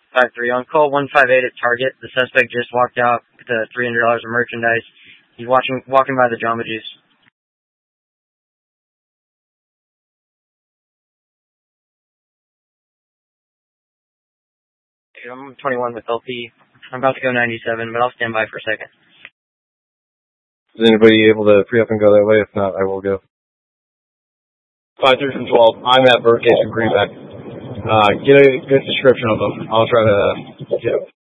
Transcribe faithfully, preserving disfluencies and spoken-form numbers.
five three. On call one five eight at Target. The suspect just walked out with the three hundred dollars of merchandise. He's watching, walking by the Jamba Juice. I'm twenty-one with L P. I'm about to go ninety-seven, but I'll stand by for a second. Is anybody able to free up and go that way? If not, I will go. five three from twelve. I'm at Birdcage in Greenback. Uh, get a good description of them. I'll try to get